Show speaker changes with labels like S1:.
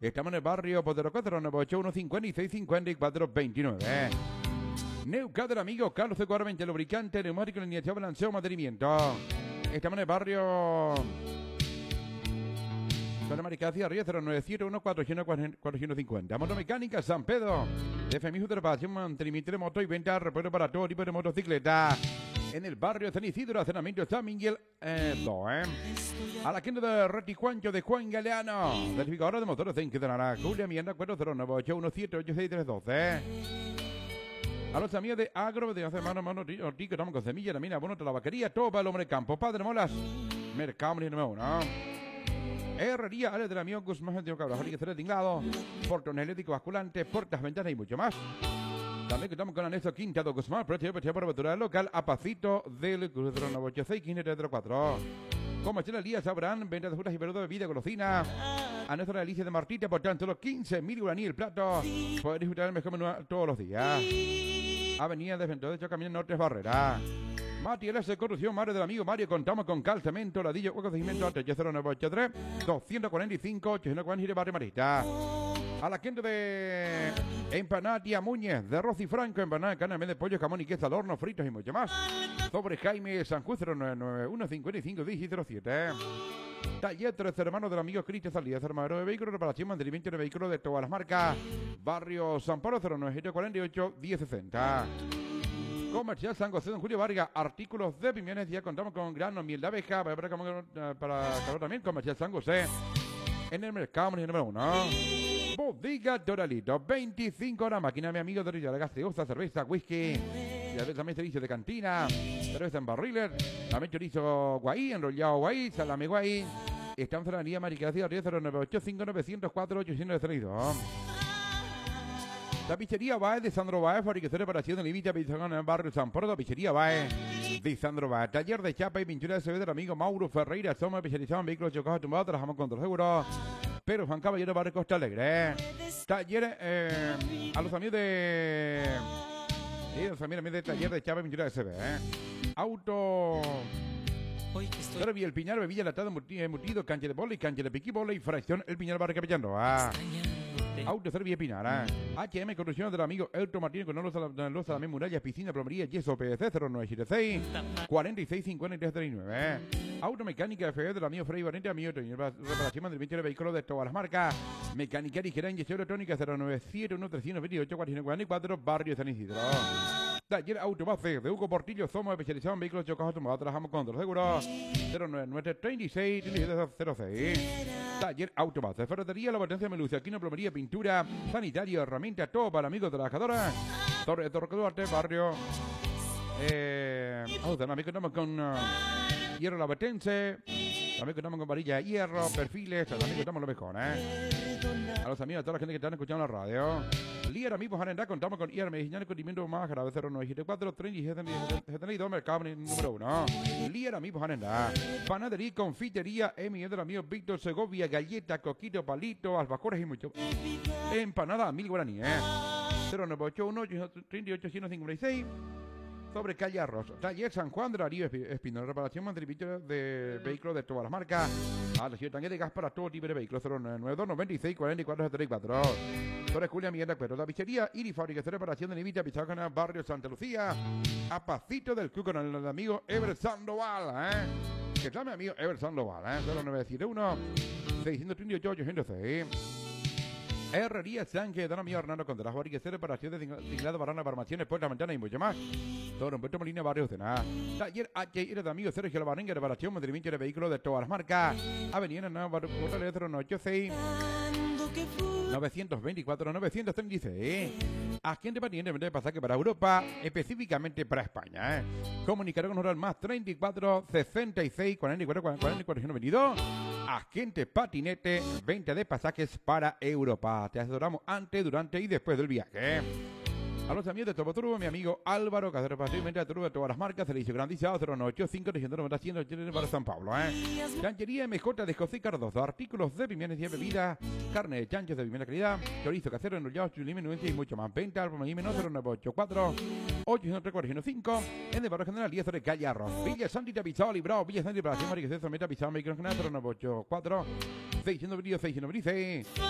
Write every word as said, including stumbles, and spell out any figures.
S1: Estamos en el barrio Potero cuatro nueve ocho uno cincuenta y seis cincuenta y cuatro veintinueve. Neuca del amigo Carlos C cuarenta veinte, lubricante, neumático, alineación, balanceo, mantenimiento. Estamos en el barrio Zona Maricacía, Río cero nueve siete uno cuatro cero cuatro cinco cero. Motomecánica San Pedro. De Femijo de reparación, mantenimiento de moto y venta, repuesto para todo tipo de motocicleta. En el barrio San Isidro, Acenamiento San Miguel eh, dos, eh. A la quinta de Reticuancho de Juan Galeano. Certificadora de motores de Inquedanara. Julia Mienda cuatro cero nueve ocho uno siete ocho seis tres uno dos. A los amigos de Agro, de hace mano, mano, Ortico, estamos con semilla, la mina, bono, la vaquería, todo para el hombre campo. Padre Molas, Mercado número uno. Herrería, área del amigo Guzmán, Antonio Cabral, Jorge Cero Tinglado, portón eléctrico, basculante, puertas, ventanas y mucho más. También contamos con Aneso Quintado Guzmán, precio de por aventura local, a Pacito del Cruz nueve ocho seis uno cinco tres cuatro. Comercial Elías Abraham, venta de frutas y verduras, bebida, golosina. A nuestra Alicia de Martita, por tanto, los quince mil guaraní el plato. Puedes disfrutar el mejor menú todos los días. Avenida de Centro de Hecho, Camino Norte Barrera. Materiales de corrupción, madre del amigo Mario. Contamos con cal, cemento, ladillo, hueco de cimiento, cero nueve ocho tres dos cuatro cinco ocho cero cuatro de Barrio Marita. A la gente de Empanadia Muñez, de Rosy Franco, empanada, canamé de pollo, jamón y queso al horno, fritos y mucho más. Sobre Jaime San Juan cero nueve nueve uno cinco cinco uno cero siete. Taller Tres Hermanos del amigo Cristian Salías, hermano de vehículos, reparación, mantenimiento de vehículos de todas las marcas. Barrio San Pablo cero nueve cuatro ocho uno cero seis cero. Comercial San José de Julio Vargas, artículos de pimientos, ya contamos con grano, miel de abeja, para, para, para calor también. Comercial San José en el mercado número uno. Bodega Doralito, veinticinco horas, máquina, mi amigo de la gaseosa, cerveza, whisky, y a veces también servicio de cantina, cerveza en barriles, también chorizo guay, enrollado guay, salame guay. Estamos en la línea Maricacía, cero nueve ocho cinco nueve cero cuatro ocho cero dos. La pizzería Baez de Sandro Baez, fabricación de reparación de Livita, en el barrio San Porto. Pizzería Baez de Sandro Baez. Taller de chapa y pintura de C V del amigo Mauro Ferreira. Somos especializados en vehículos chocados tumbados, trabajamos con los seguros. Pero Juan Caballero, barrio Costa Alegre. Taller eh, a los amigos de... Sí, los amigos de taller de chapa y pintura de C V. Eh. Auto... Servi El Piñar, bebilla latada, embutido, cancha de bola y cancha de piqui bola y fracción El Piñar, barrio Capellano. Ah. Auto Servie Pinar, ¿eh? H M Construcción del amigo Elton Martínez con losa, losa también murallas, piscina, plomería, yeso, P V C cero nueve siete seis cuatro seis cinco tres tres nueve. ¿eh? Automecánica F E del amigo Freddy Valente, amigo reparación, mantenimiento de vehículos de todas las marcas. Mecánica ligera, inyección electrónica cero nueve siete uno tres dos ocho cuatro cuatro cuatro, barrio San Isidro. Taller Autobase de Hugo Portillo, somos especializados en vehículos chocados tumbados, trabajamos con los seguros. cero nueve nueve tres seis cero seis. Taller Autobase, ferretería, la potencia de Melucia, aquí no plomería, pintura, sanitario, herramienta, todo para amigos trabajadores. Torre de Torque Duarte, barrio. Eh, oh, también contamos con uh, hierro labetense, también contamos con varilla de hierro, perfiles, también contamos lo mejor, ¿eh? A los amigos, a toda la gente que están escuchando la radio. Lier amigos Arenda, contamos con I R Medicinal, condimento más grave cero nueve siete cuatro tres siete dos, mercado número uno. Lier amigos Arenda, panadería, confitería, M del amigo Víctor Segovia, galleta, coquito, palito, albacores y mucho. Empanada, mil guaraní, eh. cero nueve ocho uno tres ocho cero cinco seis. Sobre calle Arroz. Taller San Juan de Darío Espino, reparación, mantenimiento de vehículos de todas las marcas. A la ciudad de gas para todo tipo de vehículos. cero nueve dos noventa y seis cuarenta y cuatro setenta y cuatro. Sobre Julia Miguel Cuero. La pizzería Iri, fabricación de reparación de Levita, pizarra en el barrio Santa Lucía. A Pacito del Cuco, con el amigo Ever Sandoval, ¿eh? Que está mi amigo Ever Sandoval, ¿eh? cero nueve siete uno seis tres ocho ocho cero seis. Herrería Sánchez, don amigo Hernando Contreras, fabricación de reparación de tinglado, barrana, barmaciones, puertas, ventanas y mucho más. Todo en Puerto Molina, barrio Cena. Taller H I de amigo Sergio Labarrenga, reparación, mantenimiento de vehículos de todas las marcas. Avenida Nueva cero nueve ocho seis nueve dos cuatro nueve tres seis. Agente pendiente de pasaje para Europa, específicamente para España. ¿eh? Comunicar con nosotros más treinta y cuatro sesenta y seis cuarenta y cuatro cuarenta y cuatro veintidós. Agente Patinete, venta de pasajes para Europa. Te asesoramos antes, durante y después del viaje. A los amigos de Turbo Turbo, mi amigo Álvaro, que hace reparación de turbo de todas las marcas, servicio garantizado cero nueve ocho cinco tres nueve cero cero para San Pablo. ¿eh? Chanchería M J de José Cardoso, artículos de pimientos y bebidas, carne de chanchos de primera calidad, chorizo casero, enrollado, chulime, nuencia y mucho más. Venta al Pomellime cero nueve ocho cuatro ocho cero tres cuatro cinco en el barrio general diez de Calle Arroz. Villa Santita Pizzao, Librao, Villa Santita Operación Mariquez, Meta Pizzao, Micro General cero nueve ocho cuatro seis uno seis uno seis.